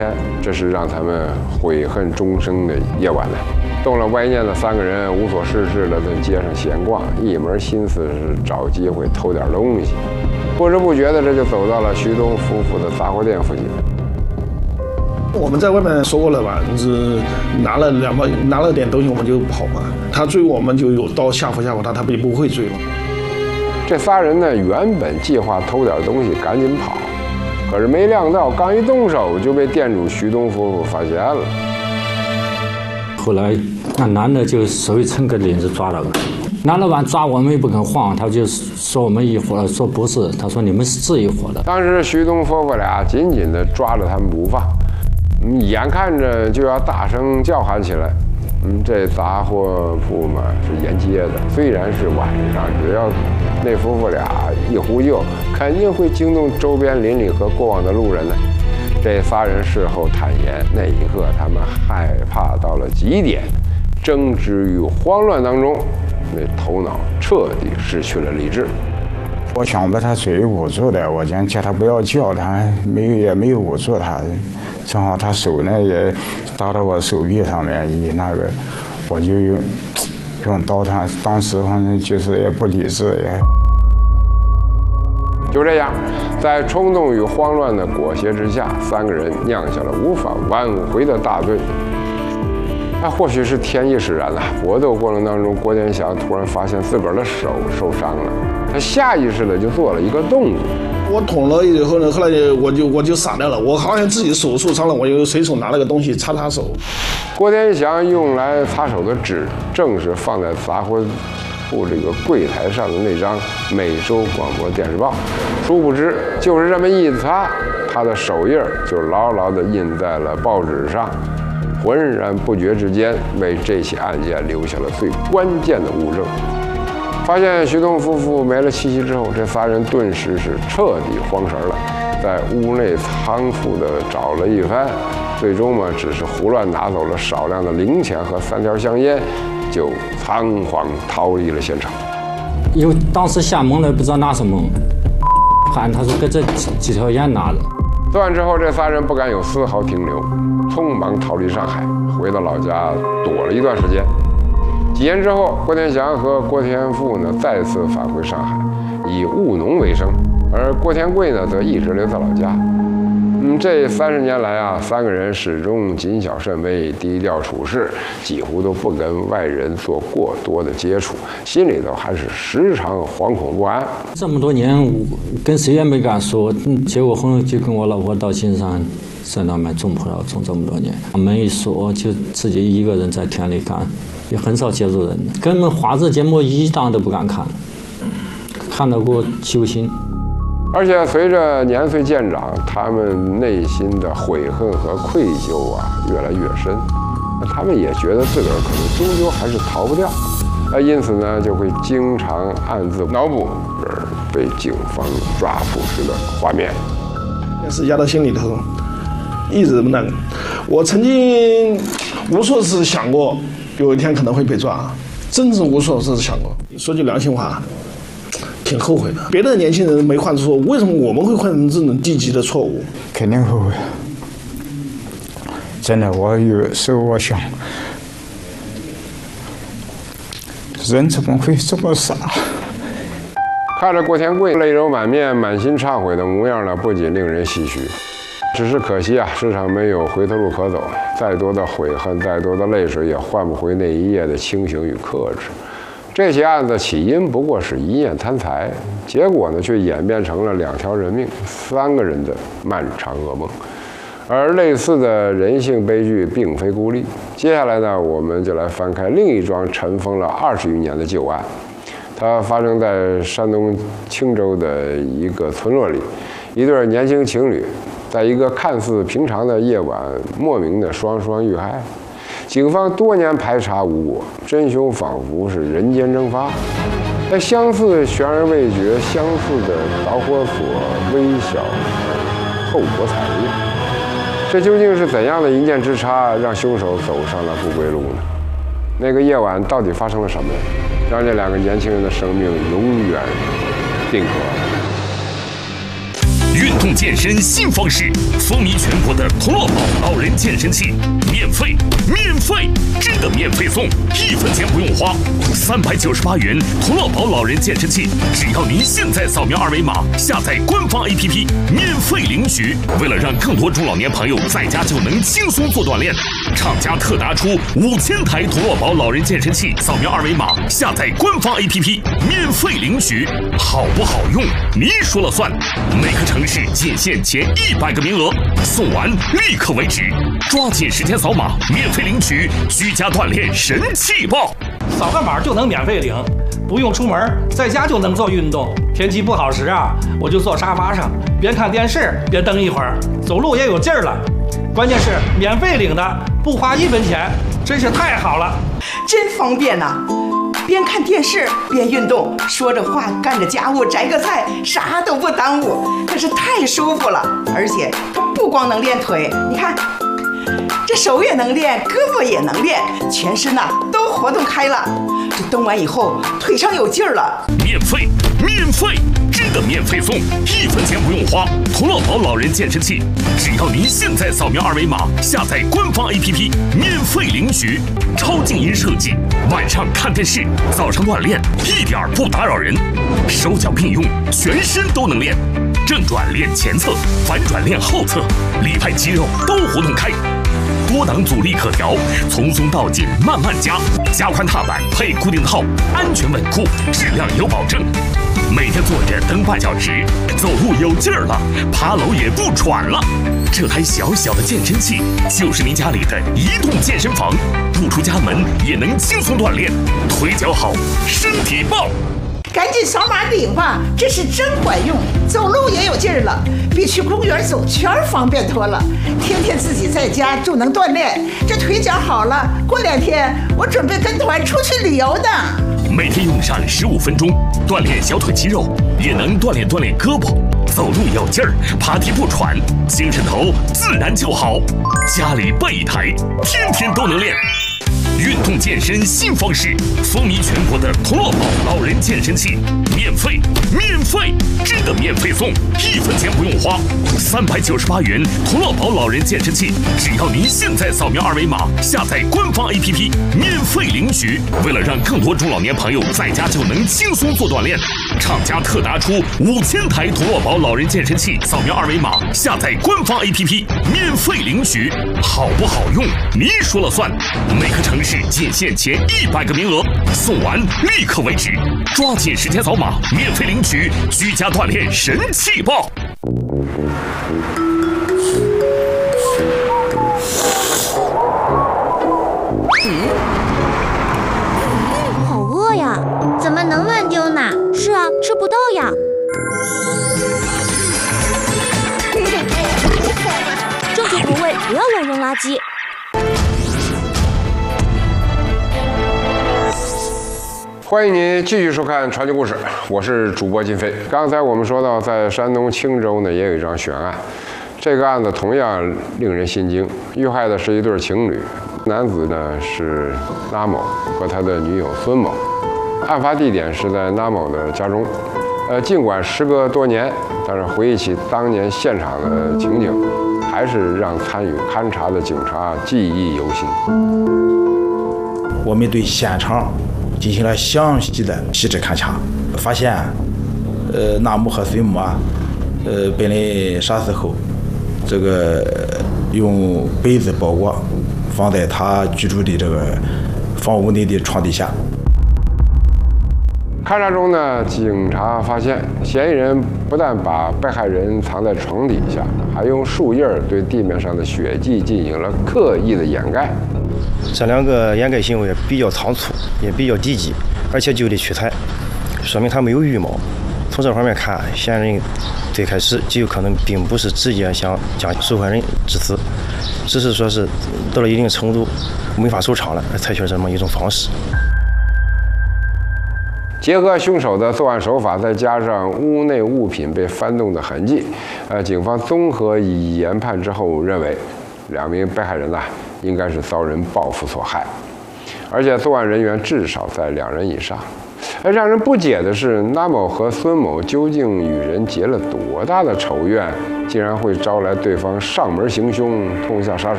这是让他们悔恨终生的夜晚呢。动了歪念的3个人无所事事的在街上闲逛，一门心思是找机会偷点东西。不知不觉的，这就走到了徐东夫妇的杂货店附近。 我们在外面说过了吧，就是拿了点东西我们就跑嘛。他追我们就有刀吓唬他，他不会追了。 这仨人呢，原本计划偷点东西赶紧跑，可是没料到刚一动手就被店主徐东夫妇发现了。 后来那男的就手一撑个领子抓了，男老板抓我们也不肯晃，他就说我们一伙，说不是，他说你们是一伙的。 当时徐东夫妇俩紧紧地抓着他们不放，眼看着就要大声叫喊起来。这杂货铺嘛是沿街的，虽然是晚上，只要那夫妇俩一呼救，肯定会惊动周边邻里和过往的路人呢。这仨人事后坦言，那一刻他们害怕到了极点，争执与慌乱当中，那头脑彻底失去了理智。 我想把他嘴捂住的，我想叫他不要叫，他也没有捂住他，正好他手呢也搭到我手臂上面，我就用刀，他当时反正就是也不理智也。 就这样，在冲动与慌乱的裹挟之下，3个人酿下了无法挽回的大罪。那或许是天意使然了，搏斗过程当中，郭天祥突然发现自个儿的手受伤了，他下意识的就做了一个动作。 我捅了以后呢，后来我就傻掉了，我好像自己手受伤了，我就随手拿了个东西擦手。 郭天祥用来擦手的纸，正是放在杂货铺这个柜台上的那张美洲广播电视报。殊不知，就是这么一擦，他的手印就牢牢地印在了报纸上，浑然不觉之间，为这起案件留下了最关键的物证。发现徐东夫妇没了气息之后，这仨人顿时是彻底慌神了，在屋内仓促地找了一番，最终嘛，只是胡乱拿走了少量的零钱和3条香烟，就仓皇逃离了现场。 因为当时吓懵了，不知道拿什么，喊他说跟这几条烟拿了。 作案之后，这仨人不敢有丝毫停留，匆忙逃离上海，回到老家躲了一段时间。几年之后，郭天祥和郭天富呢再次返回上海，以务农为生，而郭天贵呢则一直留在老家。这30年来啊，3个人始终谨小慎微，低调处事，几乎都不跟外人做过多的接触，心里头还是时常惶恐不安。 这么多年，跟谁也没敢说，结果后来就跟我老婆到金山那边种葡萄，种这么多年，门一锁就自己一个人在田里干，也很少接触人，根本华字节目一档都不敢看，看到过揪心。 而且随着年岁渐长，他们内心的悔恨和愧疚啊越来越深，他们也觉得自个儿可能终究还是逃不掉，因此呢就会经常暗自脑补被警方抓捕时的画面。 也是压到心里头，一直那个。我曾经无数次想过，有一天可能会被抓，真是无数次想过。说句良心话，挺后悔的。别的年轻人没犯错，为什么我们会犯这种低级的错误？ 肯定后悔。真的，我有时候我想，人怎么会这么傻？ 看着郭天贵泪流满面、满心忏悔的模样呢，不仅令人唏嘘，只是可惜啊，世上没有回头路可走。再多的悔恨，再多的泪水，也换不回那一夜的清醒与克制。这起案子起因不过是一念贪财，结果呢却演变成了2条人命、3个人的漫长噩梦。而类似的人性悲剧并非孤立。接下来呢，我们就来翻开另一桩尘封了20余年的旧案。它发生在山东青州的一个村落里，一对年轻情侣在一个看似平常的夜晚莫名的双双遇害。警方多年排查无果，真凶仿佛是人间蒸发。在相似悬而未决、相似的导火索微小后果惨烈，这究竟是怎样的一念之差，让凶手走上了不归路呢？那个夜晚到底发生了什么，让这2个年轻人的生命永远定格？ 运动健身新方式，风靡全国的同乐宝老人健身器，免费，真的免费送，1分钱不用花，398元同乐宝老人健身器，只要您现在扫描2维码，下载官方 APP， 免费领取。为了让更多中老年朋友在家就能轻松做锻炼，厂家特拿出5000台同乐宝老人健身器，扫描2维码，下载官方 APP， 免费领取。好不好用，您说了算。每个城市仅限前100个名额，送完立刻为止，抓紧时间扫码，免费领取，居家锻炼神气爆！ 扫个码就能免费领，不用出门，在家就能做运动。天气不好时啊，我就坐沙发上，边看电视边蹬一会儿，走路也有劲儿了。关键是免费领的，不花1分钱，真是太好了， 真方便呐！边看电视边运动，说着话干着家务，摘个菜，啥都不耽误，可是太舒服了。而且它不光能练腿，你看，这手也能练，胳膊也能练，全身呐都活动开了。这蹬完以后，腿上有劲儿了。 免费，真的免费送，1分钱不用花。同乐宝老人健身器，只要您现在扫描2维码，下载官方 APP， 免费领取。超静音设计，晚上看电视，早上锻炼，一点不打扰人。手脚并用，全身都能练。正转练前侧，反转练后侧，里派肌肉都活动开。多档阻力可调，从松到紧慢慢加，加宽踏板配固定套，安全稳固，质量有保证。每天坐着蹬半小时，走路有劲儿了，爬楼也不喘了。这台小小的健身器就是您家里的移动健身房，不出家门也能轻松锻炼，腿脚好，身体棒。 赶紧扫码领吧，这是真管用，走路也有劲儿了，比去公园走圈方便多了。天天自己在家就能锻炼，这腿脚好了，过2天我准备跟团出去旅游的。 每天用上15分钟，锻炼小腿肌肉，也能锻炼胳膊，走路有劲儿，爬地不喘，精神头自然就好。家里备一台，天天都能练。运动健身新方式，风靡全国的同乐宝老人健身器，免费，真的免费送，1分钱不用花，398元同乐宝老人健身器，只要您现在扫描2维码，下载官方 APP， 免费领取。为了让更多中老年朋友在家就能轻松做锻炼，厂家特拿出5000台同乐宝老人健身器，扫描2维码，下载官方 APP， 免费领取。好不好用，您说了算。每个城市仅限前100个名额，送完立刻为止，抓紧时间扫码，免费领取，居家锻炼神气爆！ 好饿呀，怎么能乱丢呢？是啊，吃不到呀。正确投喂，不要乱扔垃圾。 欢迎您继续收看《传奇故事》，我是主播金飞。刚才我们说到，在山东青州呢，也有一桩悬案，这个案子同样令人心惊。遇害的是一对情侣，男子呢是拉某和他的女友孙某。案发地点是在拉某的家中。尽管时隔多年，但是回忆起当年现场的情景，还是让参与勘查的警察记忆犹新。 我们对现场进行了详细的细致勘查，发现，纳某和孙某啊，本人杀死后，这个用被子包裹，放在他居住的这个房屋内的床底下。 勘查中呢，警察发现嫌疑人不但把被害人藏在床底下，还用树叶对地面上的血迹进行了刻意的掩盖。 这两个掩盖行为比较仓促，也比较低级，而且就地取材，说明他没有预谋。从这方面看，嫌疑人最开始极有可能并不是直接想将受害人致死，只是说是到了一定程度没法收场了，而采取这么一种方式。 结合凶手的作案手法，再加上屋内物品被翻动的痕迹，警方综合研判之后认为，2名被害人应该是遭人报复所害，而且作案人员至少在2人以上。 而让人不解的是，那某和孙某究竟与人结了多大的仇怨，竟然会招来对方上门行凶，痛下杀手？